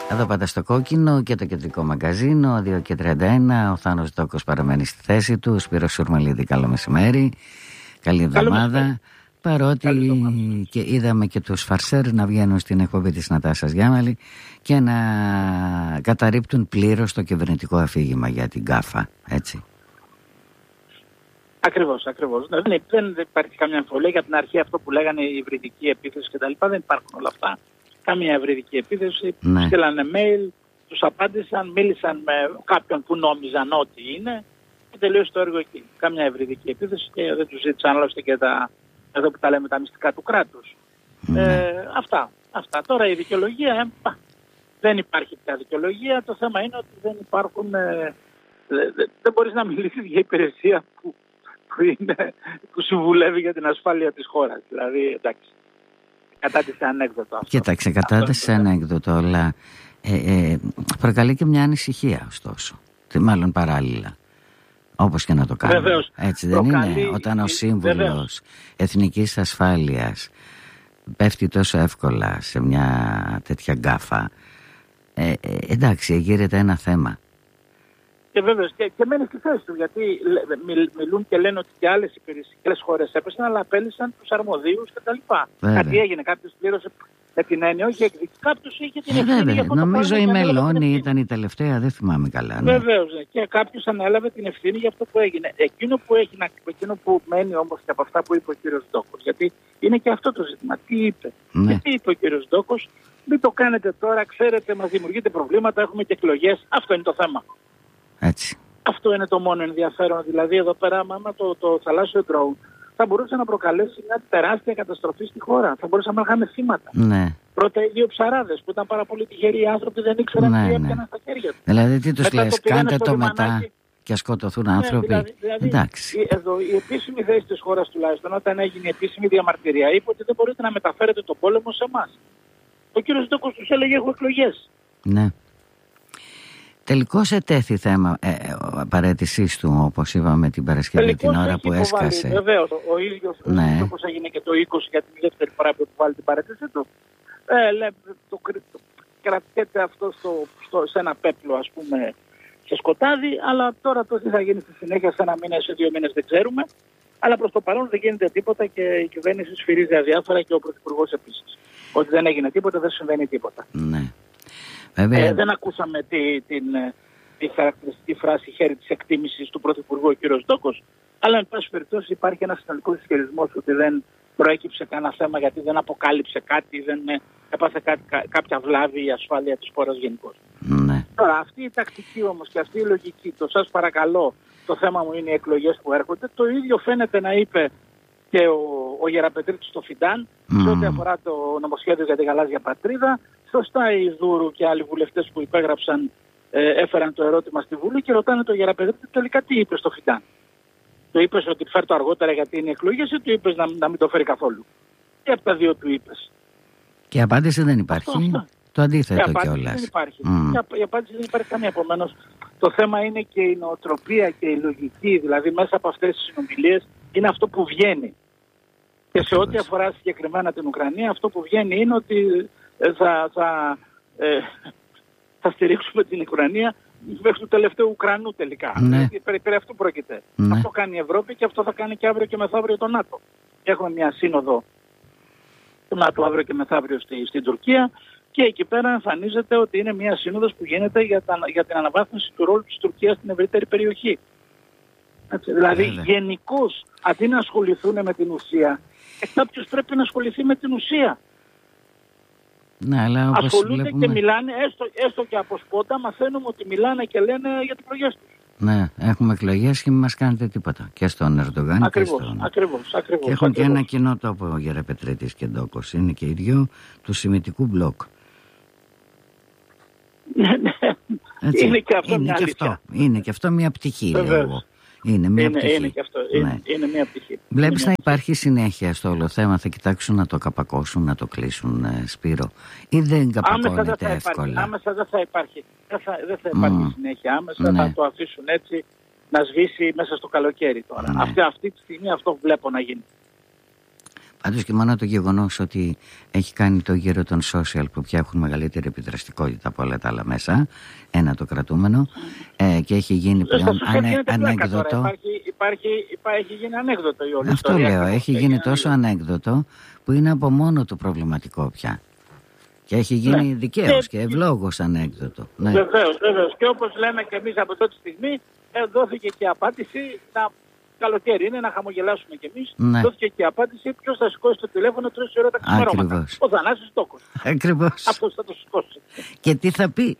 Εδώ πάντα στο κόκκινο και το κεντρικό μαγκαζίνο, 2:31. Ο Θάνος Δόκος παραμένει στη θέση του. Ο Σπύρος Σουρμελίδη, καλό μεσημέρι. Καλή εβδομάδα. Παρότι και είδαμε και τους φαρσέρ να βγαίνουν στην εκπομπή της Νατάσας Γιάμαλη και να καταρρίπτουν πλήρως το κυβερνητικό αφήγημα για την ΚΑΦΑ, έτσι. Ακριβώς. Δεν υπάρχει καμία αμφιβολία για την αρχή, αυτό που λέγανε η υβριδική επίθεση κτλ. Δεν υπάρχουν όλα αυτά. Καμία υβριδική επίθεση. Ναι. Στείλανε mail, τους απάντησαν, μίλησαν με κάποιον που νόμιζαν ότι είναι και τελείωσε το έργο εκεί. Καμία υβριδική επίθεση και δεν τους ζήτησαν άλλωστε και εδώ που τα λέμε τα μυστικά του κράτους. Ναι. Αυτά. Τώρα η δικαιολογία, δεν υπάρχει πια δικαιολογία. Το θέμα είναι ότι δεν υπάρχουν, δεν μπορείς να μιλήσεις για υπηρεσία που συμβουλεύει για την ασφάλεια της χώρας. Δηλαδή, εντάξει, κατάτησε ανέκδοτο αυτό. Κοίταξε, κατάτησε ανέκδοτο, αλλά προκαλεί και μια ανησυχία, ωστόσο. Μάλλον παράλληλα. Όπως και να το κάνουμε. Βεβαίως, έτσι δεν είναι? Όταν ο σύμβουλος εθνικής ασφάλειας πέφτει τόσο εύκολα σε μια τέτοια γκάφα, εντάξει, γύρεται ένα θέμα. Και βέβαιως και μένει στη θέση του, γιατί μιλούν και λένε ότι και άλλες χώρες έπεσαν, αλλά απέλυσαν τους αρμοδίους κτλ. Κάτι έγινε, κάποιος πλήρωσε με την έννοια, όχι εκδίκηση, κάποιος είχε την ευθύνη για αυτό. Νομίζω η Μελώνη ήταν η τελευταία, δεν θυμάμαι καλά. Ναι. Βεβαίως, και κάποιος ανέλαβε την ευθύνη για αυτό που έγινε. Εκείνο που μένει όμως και από αυτά που είπε ο κύριος Ντόκος, γιατί είναι και αυτό το ζήτημα. Τι είπε? Ναι. Και τι είπε ο κύριος Ντόκος? Μην το κάνετε τώρα, ξέρετε, μας δημιουργείτε προβλήματα, έχουμε και εκλογές. Αυτό είναι το θέμα. Έτσι. Αυτό είναι το μόνο ενδιαφέρον. Δηλαδή, εδώ πέρα, άμα το θαλάσσιο ντρόουν θα μπορούσε να προκαλέσει μια τεράστια καταστροφή στη χώρα. Θα μπορούσαμε να είχαμε θύματα. Ναι. Πρώτα οι δύο ψαράδες που ήταν πάρα πολύ τυχεροί οι άνθρωποι, δεν ήξεραν τι έπιαναν στα χέρια τους. Δηλαδή, τι τους λες, κάντε το μετά λιμανάκι και σκοτωθούν άνθρωποι. Δηλαδή, εντάξει. Εδώ η επίσημη θέση της χώρας τουλάχιστον, όταν έγινε η επίσημη διαμαρτυρία, είπε ότι δεν μπορείτε να μεταφέρετε τον πόλεμο σε εμάς. Ο κύριος Ντόκος τους έλεγε: έχω εκλογές. Ναι. Τελικώς ετέθη θέμα παραίτησής του, όπως είπαμε την Παρασκευή, την ώρα που έσκασε. Βεβαίως, ο ίδιος, ναι. όπως έγινε και το 20 για την δεύτερη φορά που βάλει την παραίτησή του, κρατιέται αυτό σε ένα πέπλο, ας πούμε, σε σκοτάδι, αλλά τώρα το τι θα γίνει στη συνέχεια, σε ένα μήνα, σε 2 μήνες δεν ξέρουμε. Αλλά προς το παρόν δεν γίνεται τίποτα και η κυβέρνηση σφυρίζει αδιάφορα και ο Πρωθυπουργός επίσης. Ότι δεν έγινε τίποτα, δεν συμβαίνει τίποτα. Ναι. Δεν ακούσαμε τη χαρακτηριστική φράση χέρι της εκτίμησης του Πρωθυπουργού ο κ. Ντόκος, αλλά εν πάση περιπτώσει υπάρχει ένας συνολικός ισχυρισμός ότι δεν προέκυψε κανένα θέμα, γιατί δεν αποκάλυψε κάτι, δεν έπαθε κάποια βλάβη η ασφάλεια της χώρας γενικώς. Ναι. Τώρα αυτή η τακτική όμως και αυτή η λογική, το σας παρακαλώ, το θέμα μου είναι οι εκλογές που έρχονται, το ίδιο φαίνεται να είπε και ο Γεραπετρίτης στο Φιντάν σε ό,τι αφορά το νομοσχέδιο για τη γαλάζια πατρίδα. Σωστά η Δούρου και άλλοι βουλευτές που υπέγραψαν έφεραν το ερώτημα στη Βουλή και ρωτάνε τον Γεραπετρίτη τελικά τι είπε στο Φιντάν. Το είπες ότι φέρει το αργότερα γιατί είναι εκλογές ή του είπες να μην το φέρει καθόλου? Και από τα δύο του είπες. Και η απάντηση δεν υπάρχει. Αυτό. Το αντίθετο κιόλας. Δεν υπάρχει. Η απάντηση δεν υπάρχει καμία. Επομένως, το θέμα είναι και η νοοτροπία και η λογική. Δηλαδή, μέσα από αυτές τις συνομιλίες είναι αυτό που βγαίνει. Και σε ό,τι αφορά συγκεκριμένα την Ουκρανία, αυτό που βγαίνει είναι ότι θα στηρίξουμε την Ουκρανία μέχρι του τελευταίου Ουκρανού τελικά. Ναι. Περί αυτού πρόκειται. Ναι. Αυτό κάνει η Ευρώπη και αυτό θα κάνει και αύριο και μεθαύριο το ΝΑΤΟ. Έχουμε μια σύνοδο του ΝΑΤΟ αύριο και μεθαύριο στην Τουρκία και εκεί πέρα εμφανίζεται ότι είναι μια σύνοδος που γίνεται για την αναβάθμιση του ρόλου της Τουρκίας στην ευρύτερη περιοχή. Έτσι, δηλαδή γενικώς αντί να ασχοληθούν με την ουσία, κάποιος πρέπει να ασχοληθεί με την ουσία. Ναι, αλλά όπως ασχολούνται βλέπουμε... και μιλάνε, έστω και από σπότα, μαθαίνουμε ότι μιλάνε και λένε για τις εκλογές τους. Ναι, έχουμε εκλογές και μην μας κάνετε τίποτα. Και στον Ερντογάν ακριβώς, και στον... Ακριβώς. Και έχουν και ένα κοινό τόπο ο Γεραπετρίτης και Ντόκος. Είναι και οι δυο του Σιμιτικού μπλοκ. Έτσι. Είναι και αυτό μια αλήθεια. Είναι και αυτό μια πτυχή, λέω εγώ. Είναι μια πτυχή. Είναι και αυτό. Ναι. Είναι μια πτυχή. Βλέπεις να υπάρχει συνέχεια στο όλο θέμα, θα κοιτάξουν να το καπακώσουν, να το κλείσουν, Σπύρο, ή δεν καπακώνεται εύκολα? Άμεσα δεν θα υπάρχει. Δεν θα υπάρχει συνέχεια. Άμεσα θα το αφήσουν έτσι να σβήσει μέσα στο καλοκαίρι τώρα. Αυτή τη στιγμή αυτό βλέπω να γίνει. Αντός και μόνο το γεγονός ότι έχει κάνει το γύρο των social που πια έχουν μεγαλύτερη επιδραστικότητα από όλα τα άλλα μέσα, ένα το κρατούμενο, και έχει γίνει πλέον ανέκδοτο. Έχει γίνει ανέκδοτο η όλη αυτό ιστορία. Αυτό λέω, έχει γίνει τόσο ανέκδοτο που είναι από μόνο το προβληματικό πια. Και έχει γίνει δικαίως και ευλόγως ανέκδοτο. Ναι. Βεβαίως. Και όπως λέμε και εμείς από τότε τη στιγμή, δόθηκε και απάντηση να... Καλοκαίρι είναι να χαμογελάσουμε κι εμείς. Ναι. Δόθηκε και η απάντηση ποιος θα σηκώσει το τηλέφωνο 3 ώρα τα ξημερώματα. Ο Θανάσης Τόκος. Ακριβώς. Αυτός θα το σηκώσει. Και τι θα πει.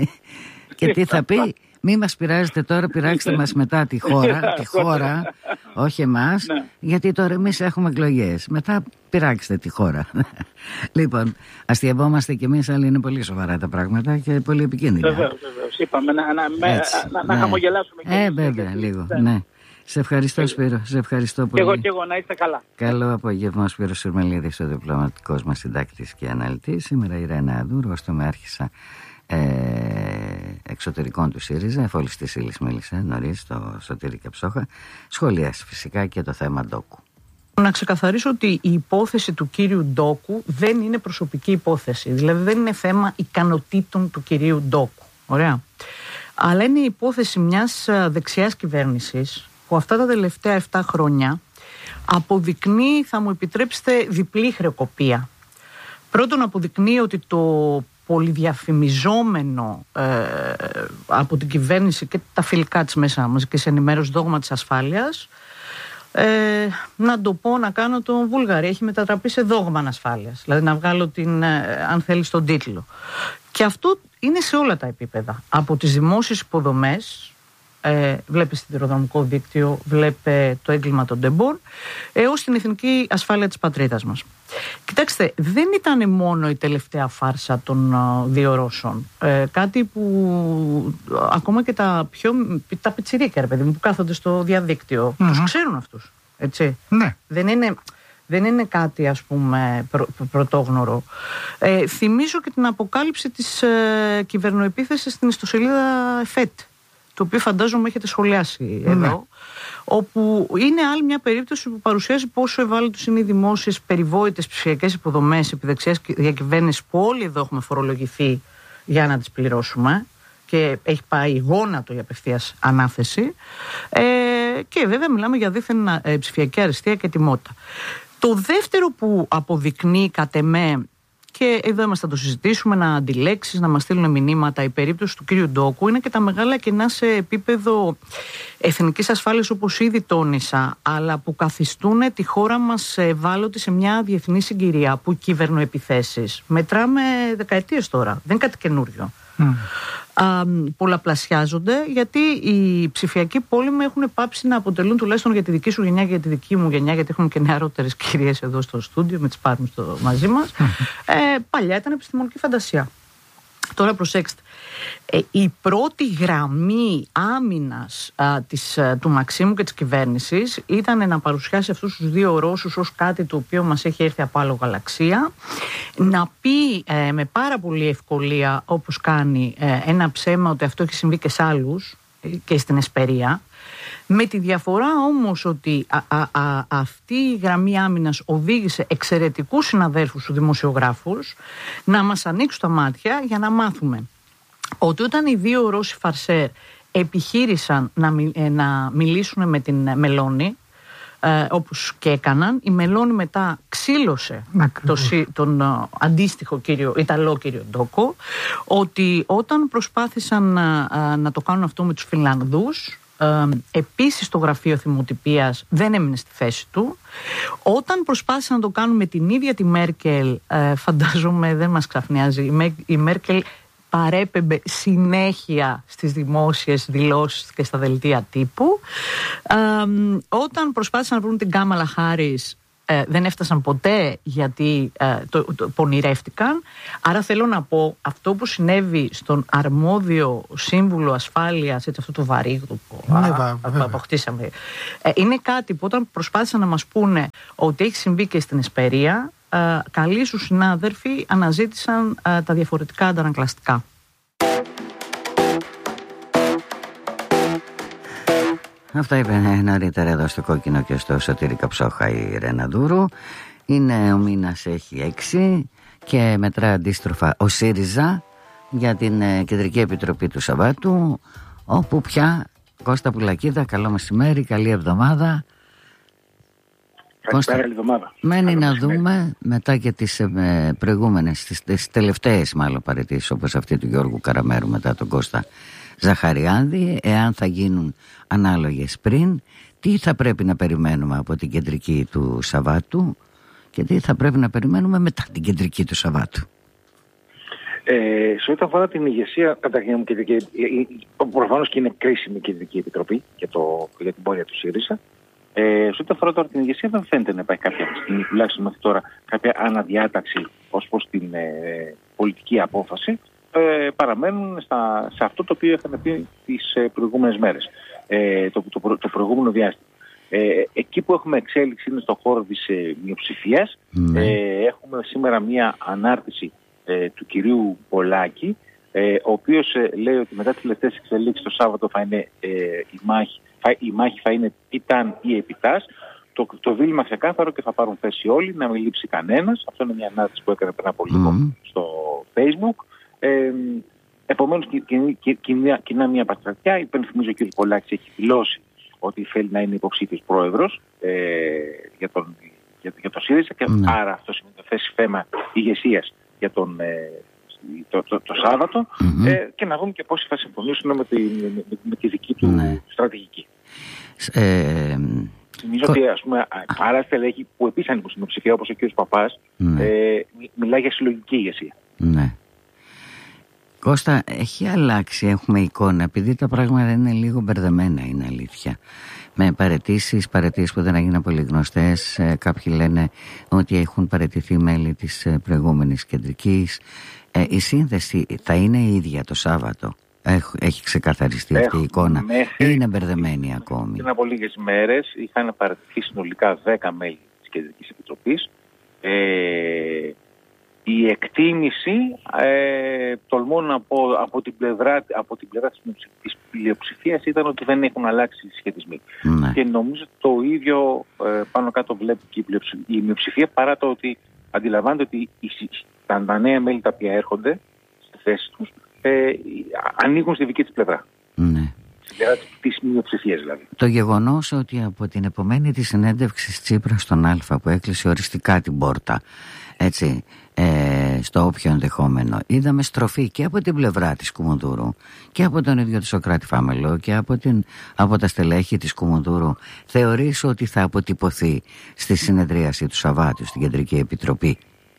Μη μας πειράζετε τώρα, πειράξτε μας μετά τη χώρα, όχι εμάς, γιατί τώρα εμείς έχουμε εκλογές. Μετά πειράξτε τη χώρα. Λοιπόν, αστιαβόμαστε κι εμείς, αλλά είναι πολύ σοβαρά τα πράγματα και πολύ επικίνδυνα. Βεβαίως. Είπαμε να χαμογελάσουμε κι εμείς. Βέβαια, λίγο, ναι. Σε ευχαριστώ, Σπύρο. Σε ευχαριστώ πολύ. Και εγώ, να είστε καλά. Καλό απόγευμα, Σπύρος Σουρμελίδης, ο διπλωματικός μας συντάκτης και αναλυτής. Σήμερα η Ρένα Ντούρου, ως τομεάρχησα εξωτερικών του ΣΥΡΙΖΑ, εφόλης της ύλης μίλησε νωρίς στο Σωτήρη Καψόχα. Σχολίασε φυσικά και το θέμα Ντόκου. Να ξεκαθαρίσω ότι η υπόθεση του κύριου Ντόκου δεν είναι προσωπική υπόθεση. Δηλαδή δεν είναι θέμα ικανοτήτων του κυρίου Ντόκου. Ωραία. Αλλά είναι η υπόθεση μιας δεξιάς κυβέρνησης που αυτά τα τελευταία 7 χρόνια αποδεικνύει, θα μου επιτρέψετε, διπλή χρεοκοπία. Πρώτον, αποδεικνύει ότι το πολυδιαφημιζόμενο από την κυβέρνηση και τα φιλικά της μέσα μαζικής ενημέρωσης δόγμα της ασφάλειας, να το πω, να κάνω τον Βούλγαρη, έχει μετατραπεί σε δόγμα ασφάλειας. Δηλαδή να βγάλω αν θέλεις τον τίτλο. Και αυτό είναι σε όλα τα επίπεδα. Από τις δημόσιες υποδομές, βλέπε σιδηροδρομικό δίκτυο, βλέπε το έγκλημα των τεμπών, έως την εθνική ασφάλεια της πατρίδας μας. Κοιτάξτε, δεν ήταν μόνο η τελευταία φάρσα των 2 Ρώσων. Κάτι που ακόμα και τα πιτσιρίκια, ρε παιδί μου, που κάθονται στο διαδίκτυο, τους ξέρουν αυτούς. Έτσι. Ναι. Δεν είναι κάτι, ας πούμε, πρωτόγνωρο. Θυμίζω και την αποκάλυψη της κυβερνοεπίθεσης στην ιστοσελίδα ΕΦΕΤ, το οποίο φαντάζομαι έχετε σχολιάσει εδώ, όπου είναι άλλη μια περίπτωση που παρουσιάζει πόσο ευάλωτες είναι οι δημόσιες περιβόητες ψηφιακές υποδομές επί δεξιάς διακυβέρνησης που όλοι εδώ έχουμε φορολογηθεί για να τις πληρώσουμε, και έχει πάει γόνατο η απευθείας ανάθεση, και βέβαια μιλάμε για δίθεν ψηφιακή αριστεία και τιμότητα. Το δεύτερο που αποδεικνύει κατ' εμέ, και εδώ είμαστε να το συζητήσουμε, να αντιλέξεις, να μας στείλουν μηνύματα, η περίπτωση του κύριου Ντόκου, είναι και τα μεγάλα κενά σε επίπεδο εθνικής ασφάλειας, όπως ήδη τόνισα, αλλά που καθιστούν τη χώρα μας ευάλωτη σε μια διεθνή συγκυρία που κυβερνοεπιθέσεις μετράμε δεκαετίες τώρα, δεν είναι κάτι καινούριο. Πολλαπλασιάζονται, γιατί οι ψηφιακοί πόλεμοι έχουν πάψει να αποτελούν, τουλάχιστον για τη δική σου γενιά και για τη δική μου γενιά, γιατί έχουμε και νεαρότερες κυρίες εδώ στο στούντιο, με τις πάρουμε μαζί μας. Παλιά ήταν επιστημονική φαντασία. Τώρα προσέξτε, η πρώτη γραμμή άμυνας του Μαξίμου και της κυβέρνησης ήταν να παρουσιάσει αυτούς τους 2 Ρώσους ως κάτι το οποίο μας έχει έρθει από άλλο γαλαξία, να πει με πάρα πολύ ευκολία, όπως κάνει, ένα ψέμα ότι αυτό έχει συμβεί και σε άλλους και στην Εσπερία, με τη διαφορά όμως ότι αυτή η γραμμή άμυνας οδήγησε εξαιρετικούς συναδέλφους του δημοσιογράφους να μας ανοίξουν τα μάτια για να μάθουμε ότι όταν οι 2 Ρώσοι φαρσέρ επιχείρησαν να μιλήσουν με την Μελώνη, όπως και έκαναν, η Μελώνη μετά ξύλωσε τον αντίστοιχο Ιταλό κύριο Ντόκο, ότι όταν προσπάθησαν να το κάνουν αυτό με τους Φινλανδούς, επίσης το γραφείο θυμοτυπίας δεν έμεινε στη θέση του. Όταν προσπάθησαν να το κάνουν με την ίδια τη Μέρκελ, φαντάζομαι δεν μας ξαφνιάζει, η Μέρκελ παρέπεμπε συνέχεια στις δημόσιες δηλώσεις και στα δελτία τύπου. Όταν προσπάθησαν να βρουν την Κάμαλα Χάρις, δεν έφτασαν ποτέ, γιατί το πονηρεύτηκαν. Άρα θέλω να πω, αυτό που συνέβη στον αρμόδιο σύμβουλο ασφάλειας, έτσι, αυτό το βαρύγδουπο που αποκτήσαμε, είναι κάτι που όταν προσπάθησαν να μας πούνε ότι έχει συμβεί και στην Εσπερία, καλοί σου συνάδελφοι αναζήτησαν τα διαφορετικά αντανακλαστικά. Αυτά είπε νωρίτερα εδώ στο Κόκκινο και στο Σωτήρη Καψόχα η Ρένα Ντούρου. Είναι ο μήνας έχει 6 και μετρά αντίστροφα ο ΣΥΡΙΖΑ για την Κεντρική Επιτροπή του Σαββάτου, όπου πια Κώστα Πουλακίδα, καλό μεσημέρι, καλή εβδομάδα. Καλή εβδομάδα. Μένει να δούμε μετά και τις προηγούμενες, τις τελευταίες μάλλον παραιτήσεις, όπως αυτή του Γιώργου Καραμέρου μετά τον Κώστα Ζαχαριάδη, εάν θα γίνουν ανάλογες πριν, τι θα πρέπει να περιμένουμε από την Κεντρική του Σαββάτου και τι θα πρέπει να περιμένουμε μετά την Κεντρική του Σαββάτου. Σε ό,τι αφορά την ηγεσία, καταρχήν προφανώς και είναι κρίσιμη η Κεντρική Επιτροπή για την πορεία του ΣΥΡΙΖΑ. Σε ό,τι αφορά τώρα την ηγεσία, δεν φαίνεται να υπάρχει κάποια στιγμή, τουλάχιστον μέχρι τώρα, κάποια αναδιάταξη ως προς την πολιτική απόφαση. Παραμένουν σε αυτό το οποίο είχαν πει τις προηγούμενες μέρες, το προηγούμενο διάστημα. Εκεί που έχουμε εξέλιξη είναι στον χώρο της μειοψηφίας. Έχουμε σήμερα μια ανάρτηση του κυρίου Πολάκη, ο οποίος λέει ότι μετά τις τελευταίες εξελίξεις το Σάββατο θα είναι η μάχη θα είναι Τιτάν ή Επιτάς. Το δίλημμα ξεκάθαρο και θα πάρουν θέση όλοι, να μην λείψει κανένας. Αυτό είναι μια ανάρτηση που έκανε πριν από λίγο στο Facebook. Επομένως, κοινά μια παστρατιά. Υπενθυμίζω ο κ. Πολάκης έχει δηλώσει ότι θέλει να είναι υποψήφιος πρόεδρος για το ΣΥΡΙΖΑ και άρα αυτό σημαίνει ότι θα θέσει θέμα ηγεσίας για το Σάββατο και να δούμε και πόσοι θα συμφωνήσουν με τη δική του στρατηγική. Νομίζω ότι άρα στελέχη που επίσης ανήκουν στην υποψηφία, όπως ο κ. Παπάς, μιλάει για συλλογική ηγεσία. Ναι. Κώστα, έχει αλλάξει, έχουμε εικόνα, επειδή τα πράγματα είναι λίγο μπερδεμένα, είναι αλήθεια. Με παραιτήσεις που δεν έγιναν πολύ γνωστές. Κάποιοι λένε ότι έχουν παραιτηθεί μέλη της προηγούμενης Κεντρικής. Η σύνθεση θα είναι η ίδια το Σάββατο. Έχει ξεκαθαριστεί αυτή η εικόνα ή είναι μπερδεμένη ακόμη? Πριν από λίγες μέρες είχαν παραιτηθεί συνολικά 10 μέλη της Κεντρικής Επιτροπής. Η εκτίμηση, τολμώ να πω, από την πλευρά της πλειοψηφίας ήταν ότι δεν έχουν αλλάξει οι σχετισμοί. Και νομίζω το ίδιο πάνω κάτω βλέπει και η μειοψηφία, παρά το ότι αντιλαμβάνεται ότι τα νέα μέλη τα οποία έρχονται στη θέση τους ανοίγουν στη δική της πλευρά. Στην πλευρά της μειοψηφίας δηλαδή. Το γεγονός ότι από την επομένη της συνέντευξης Τσίπρα στον Α που έκλεισε οριστικά την πόρτα, έτσι, στο όποιο ενδεχόμενο, είδαμε στροφή και από την πλευρά της Κουμουνδούρου και από τον ίδιο του Σωκράτη Φάμελο και από τα στελέχη της Κουμουνδούρου. Θεωρείς ότι θα αποτυπωθεί στη συνεδρίαση του Σαββάτου στην Κεντρική Επιτροπή?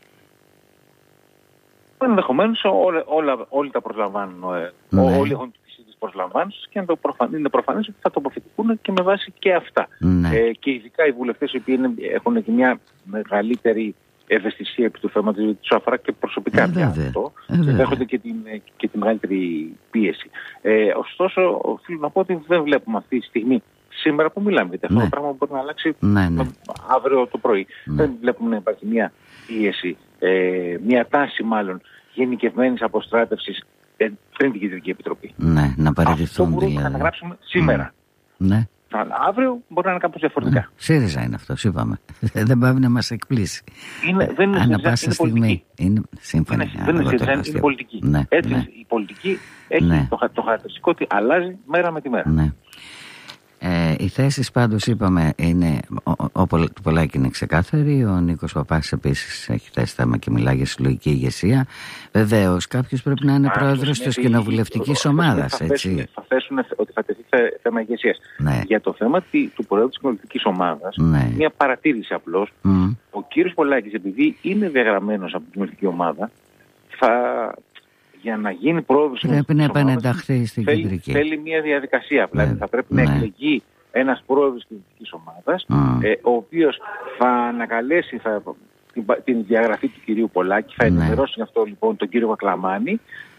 Ενδεχομένως όλοι τα προσλαμβάνουν, όλοι έχουν τις προσλαμβάνσεις και είναι προφανές ότι θα τοποθετηθούν και με βάση και αυτά. Και ειδικά οι βουλευτές οι οποίοι έχουν και μια μεγαλύτερη ευαισθησία επί του θέματος, τους αφορά και προσωπικά πια αυτό, δέχονται και τη μεγαλύτερη πίεση. Ωστόσο, οφείλω να πω ότι δεν βλέπουμε αυτή τη στιγμή, σήμερα που μιλάμε, γιατί αυτό το πράγμα μπορεί να αλλάξει αύριο το πρωί. Δεν βλέπουμε να υπάρχει μια πίεση, μια τάση μάλλον γενικευμένης αποστράτευσης πριν την Κεντρική Επιτροπή. Να παραιτηθούν. Αυτό μπορούμε να γράψουμε σήμερα. Αύριο μπορεί να είναι κάπως διαφορετικά. ΣΥΡΙΖΑ είναι αυτό, είπαμε. Δεν πάει να μας εκπλήσει. Δεν είναι πολιτική. Σύμφωνα. Δεν είναι ΣΥΡΙΖΑ, είναι πολιτική. Έτσι, η πολιτική έχει το χαρακτηριστικό ότι αλλάζει μέρα με τη μέρα. Οι θέσεις πάντως είπαμε είναι, ο Πολάκη είναι ξεκάθαρη, ο Νίκος Παπάς επίσης έχει θέσει θέμα και μιλάει για συλλογική ηγεσία. Βεβαίως κάποιος πρέπει να είναι πρόεδρος της κοινοβουλευτικής ομάδας, έτσι. Θα θέσουν ότι θα τεθεί θέμα ηγεσίας. Για το θέμα του προέδρου της κοινοβουλευτικής ομάδας, μια παρατήρηση απλώς, ο κύριος Πολάκης, επειδή είναι διαγραμμένος από την κοινοβουλευτική ομάδα, για να γίνει πρόεδρος πρέπει να επανενταχθεί στην Κεντρική. Θέλει μια διαδικασία. Δηλαδή θα πρέπει να εκλεγεί ένας πρόεδρος της κεντρικής ομάδας, ο οποίος θα ανακαλέσει την διαγραφή του κυρίου Πολάκη, θα ενημερώσει γι' αυτό λοιπόν τον κύριο Βακλαμάνη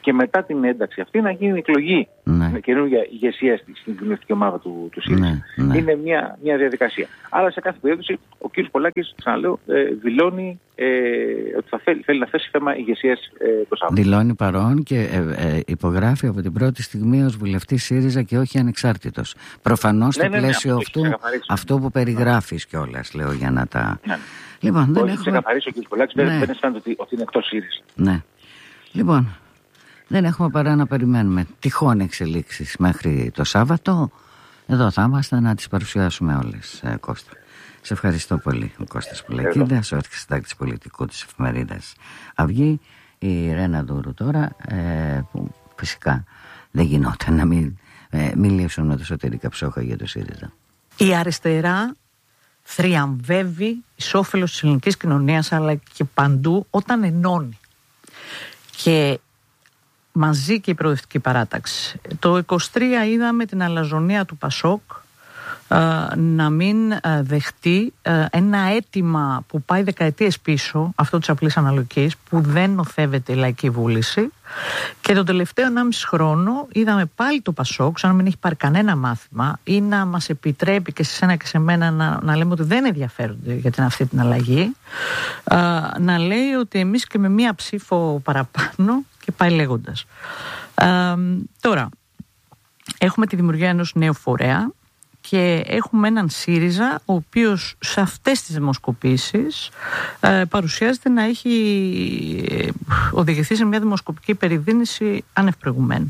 και μετά την ένταξη αυτή να γίνει εκλογή με καινούργια ηγεσία στην κοινωνική ομάδα του ΣΥΡΙΖΑ. Είναι μια διαδικασία. Αλλά σε κάθε περίπτωση ο κ. Πολάκης, ξαναλέω, δηλώνει ότι θέλει να θέσει θέμα ηγεσίας το Σάββατο. Δηλώνει παρόν και υπογράφει από την πρώτη στιγμή ως βουλευτής ΣΥΡΙΖΑ και όχι ανεξάρτητος. Προφανώς στο πλαίσιο αυτό που περιγράφεις κιόλας, λέω, για να τα... Λοιπόν, δεν έχουμε... ξεκαθαρίσει ο κ. Πολάκης, δεν αισθάνεται ότι είναι εκτός ΣΥΡΙΖΑ. Ναι. Λοιπόν, δεν έχουμε παρά να περιμένουμε τυχόν εξελίξεις μέχρι το Σάββατο. Εδώ θα είμαστε να τις παρουσιάσουμε όλες, Κώστα. Σε ευχαριστώ πολύ, ο Κώστας Πουλακίδας, ο αρχισυντάκτης πολιτικού της εφημερίδας Αυγή. Η Ρένα Δούρου τώρα, που φυσικά δεν γινόταν να μην μιλήσουν με το εσωτερικά ψόχα για το ΣΥΡΙΖΑ. Η αριστερά θριαμβεύει εις όφελος της ελληνικής κοινωνίας, αλλά και παντού όταν ενώνει. Και μαζί και η προοδευτική παράταξη. Το 23 είδαμε την αλαζονία του Πασόκ να μην δεχτεί ένα αίτημα που πάει δεκαετίες πίσω, αυτό της απλής αναλογικής, που δεν νοθεύεται η λαϊκή βούληση, και τον τελευταίο 1,5 χρόνο είδαμε πάλι το Πασόκ, σαν να μην έχει πάρει κανένα μάθημα, ή να μας επιτρέπει και σε σένα και σε μένα να λέμε ότι δεν ενδιαφέρονται για αυτή την αλλαγή, να λέει ότι εμείς και με μία ψήφο παραπάνω, και πάει λέγοντας. Τώρα, έχουμε τη δημιουργία ενός νέου φορέα και έχουμε έναν ΣΥΡΙΖΑ ο οποίος σε αυτές τις δημοσκοπήσεις παρουσιάζεται να έχει οδηγηθεί σε μια δημοσκοπική περιδίνηση άνευ προηγουμένου.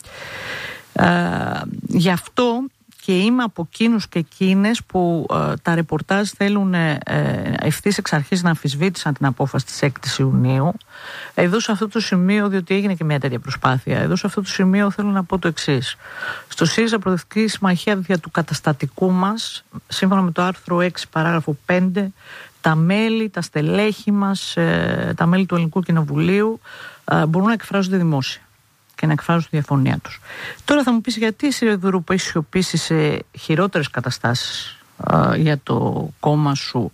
Γι' αυτό και είμαι από εκείνους και εκείνες που τα ρεπορτάζ θέλουν ευθύς εξ αρχής να αμφισβήτησαν την απόφαση της 6ης Ιουνίου. Εδώ σε αυτό το σημείο, διότι έγινε και μια τέτοια προσπάθεια, εδώ σε αυτό το σημείο θέλω να πω το εξής. Στο ΣΥΡΙΖΑ Προοδευτική Συμμαχία δια του καταστατικού μας, σύμφωνα με το άρθρο 6 παράγραφο 5, τα μέλη, τα στελέχη μας, τα μέλη του Ελληνικού Κοινοβουλίου μπορούν να εκφράζονται δημόσια και να εκφράζουν τη διαφωνία τους. Τώρα θα μου πεις, γιατί εσύ, Δούρου, που έχεις σιωπήσει σε χειρότερες καταστάσεις για το κόμμα σου,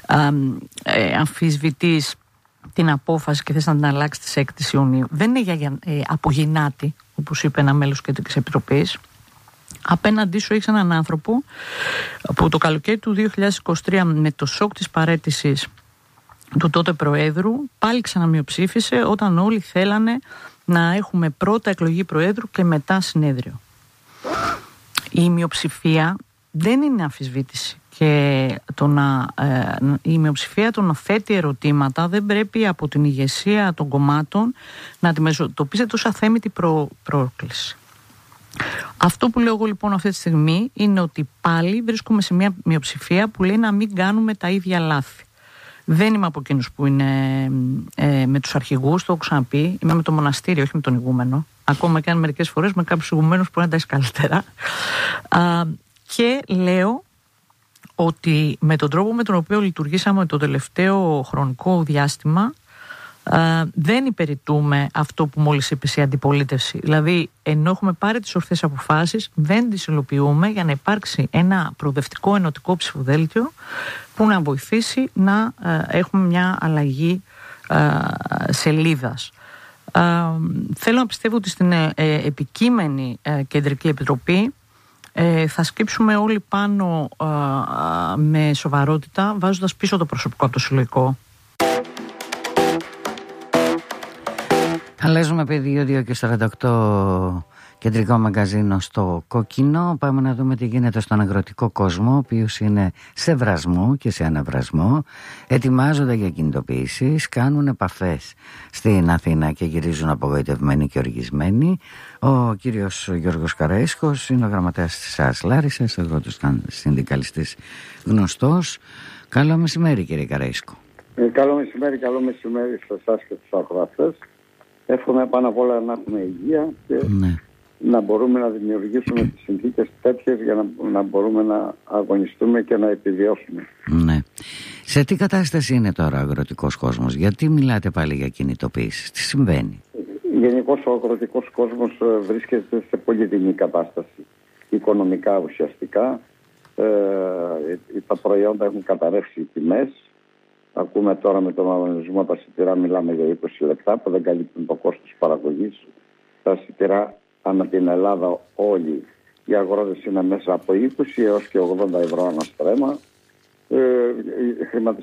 αμφισβητείς την απόφαση και θες να την αλλάξεις τις 6 Ιουνίου? Δεν είναι για απογυνάτη, όπως είπε ένα μέλος Κεντρικής Επιτροπής. Απέναντί σου έχεις έναν άνθρωπο που το καλοκαίρι του 2023, με το σοκ της παραίτησης του τότε Προέδρου, πάλι ξαναμειοψήφισε όταν όλοι θέλανε να έχουμε πρώτα εκλογή Προέδρου και μετά συνέδριο. Η μειοψηφία δεν είναι αμφισβήτηση, και η μειοψηφία το να θέτει ερωτήματα δεν πρέπει από την ηγεσία των κομμάτων να αντιμετωπίζεται ως αθέμητη πρόκληση. Αυτό που λέω εγώ λοιπόν αυτή τη στιγμή είναι ότι πάλι βρίσκομαι σε μια μειοψηφία που λέει να μην κάνουμε τα ίδια λάθη. Δεν είμαι από εκείνους που είναι με τους αρχηγούς, το έχω ξαναπεί. Είμαι με το μοναστήριο, όχι με τον ηγούμενο. Ακόμα και αν μερικές φορές με κάποιους ηγουμένους μπορεί να τα έχει καλύτερα. Και λέω ότι με τον τρόπο με τον οποίο λειτουργήσαμε το τελευταίο χρονικό διάστημα, δεν υπηρετούμε αυτό που μόλις είπες, η αντιπολίτευση. Δηλαδή, ενώ έχουμε πάρει τις ορθές αποφάσεις, δεν τις υλοποιούμε για να υπάρξει ένα προοδευτικό ενωτικό ψηφοδέλτιο που να βοηθήσει να έχουμε μια αλλαγή σελίδας. Θέλω να πιστεύω ότι στην επικείμενη Κεντρική Επιτροπή θα σκύψουμε όλοι πάνω με σοβαρότητα, βάζοντας πίσω το προσωπικό από το συλλογικό. Αλλάζουμε πεδίο, 2 και 48, κεντρικό μαγκαζίνο στο κόκκινο. Πάμε να δούμε τι γίνεται στον αγροτικό κόσμο, ο οποίος είναι σε βρασμό και σε αναβρασμό. Ετοιμάζονται για κινητοποιήσεις, κάνουν επαφές στην Αθήνα και γυρίζουν απογοητευμένοι και οργισμένοι. Ο κύριος Γιώργος Καραΐσκος είναι ο γραμματέας της ΑΣ Λάρισσας, αγρότης συνδικαλιστής γνωστός. Καλό μεσημέρι, κύριε Καραΐσκο. Καλό μεσημέρι σε εσάς και τους ακροατές. Εύχομαι πάνω απ' όλα να έχουμε υγεία και να μπορούμε να δημιουργήσουμε τις συνθήκες τέτοιες για να μπορούμε να αγωνιστούμε και να επιβιώσουμε. Ναι. Σε τι κατάσταση είναι τώρα ο αγροτικός κόσμος? Γιατί μιλάτε πάλι για κινητοποίησεις? Τι συμβαίνει? Γενικώς ο αγροτικός κόσμος βρίσκεται σε πολύ δεινή κατάσταση. Οικονομικά ουσιαστικά. Τα προϊόντα έχουν καταρρεύσει οι τιμές. Ακούμε τώρα με τον αγωνισμό τα σιτηρά, μιλάμε για 20 λεπτά που δεν καλύπτουν το κόστος παραγωγής τα εισιτήρια ανά την Ελλάδα όλοι οι αγρότες είναι μέσα από 20 έως και 80 ευρώ ένα στρέμμα.